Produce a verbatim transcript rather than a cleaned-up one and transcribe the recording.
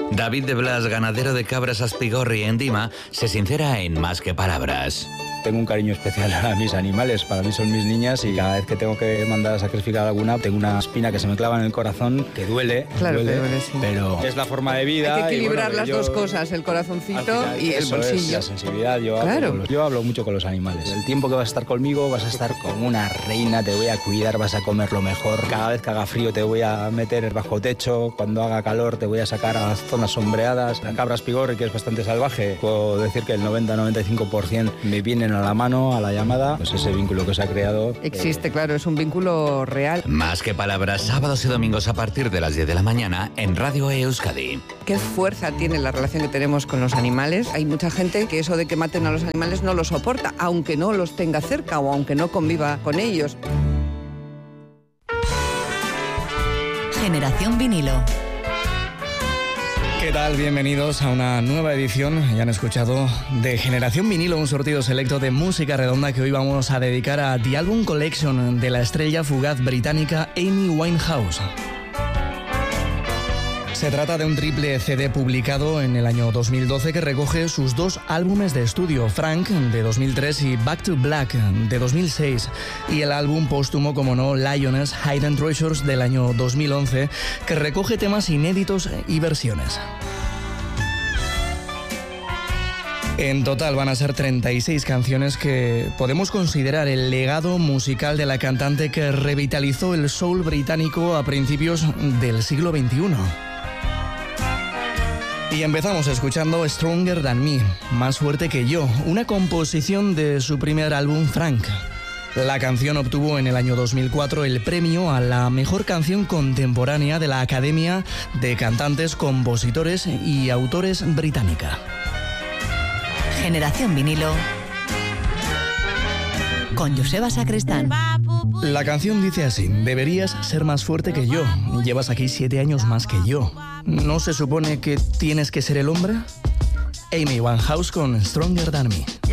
David de Blas, ganadero de cabras Aspigorri en Dima, se sincera en Más que Palabras. Tengo un cariño especial a mis animales, para mí son mis niñas y cada vez que tengo que mandar a sacrificar alguna, tengo una espina que se me clava en el corazón, que duele, claro, duele, que duele, sí. pero es la forma de vida. Hay que equilibrar y bueno, las yo, dos cosas, el corazoncito final, y el eso bolsillo. Es, la sensibilidad, yo, claro. hablo, yo hablo mucho con los animales. El tiempo que vas a estar conmigo vas a estar como una reina, te voy a cuidar, vas a comer lo mejor. Cada vez que haga frío te voy a meter bajo techo, cuando haga calor te voy a sacar a zonas sombreadas. La cabra Aspigorri, que es bastante salvaje, puedo decir que el noventa a noventa y cinco por ciento me vienen a la mano, a la llamada, pues ese vínculo que se ha creado. Existe, eh, claro, es un vínculo real. Más que Palabras, sábados y domingos a partir de las diez de la mañana en Radio Euskadi. ¿Qué fuerza tiene la relación que tenemos con los animales? Hay mucha gente que eso de que maten a los animales no lo soporta, aunque no los tenga cerca o aunque no conviva con ellos. Generación Vinilo. ¿Qué tal? Bienvenidos a una nueva edición, ya han escuchado, de Generación Vinilo, un sortido selecto de música redonda que hoy vamos a dedicar a The Album Collection de la estrella fugaz británica Amy Winehouse. Se trata de un triple C D publicado en el año dos mil doce que recoge sus dos álbumes de estudio, Frank de dos mil tres y Back to Black de dos mil seis, y el álbum póstumo, como no, Lioness Hidden Treasures del año dos mil once, que recoge temas inéditos y versiones. En total van a ser treinta y seis canciones que podemos considerar el legado musical de la cantante que revitalizó el soul británico a principios del siglo veintiuno. Y empezamos escuchando Stronger Than Me, Más fuerte que yo, una composición de su primer álbum Frank. La canción obtuvo en el año dos mil cuatro el premio a la mejor canción contemporánea de la Academia de Cantantes, Compositores y Autores británica. Generación Vinilo con Joseba Sacristán. La canción dice así: deberías ser más fuerte que yo, llevas aquí siete años más que yo. ¿No se supone que tienes que ser el hombre? Amy Winehouse con Stronger Than Me.